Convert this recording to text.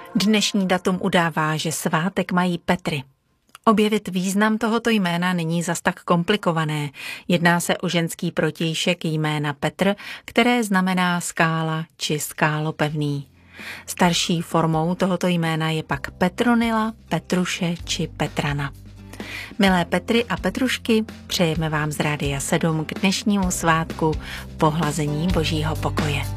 Dnešní datum udává, že svátek mají Petry. Objevit význam tohoto jména není zas tak komplikované. Jedná se o ženský protějšek jména Petr, které znamená skála či skálopevný. Starší formou tohoto jména je pak Petronila, Petruše či Petrana. Milé Petry a Petrušky, přejeme vám z Rádia 7 k dnešnímu svátku pohlazení Božího pokoje.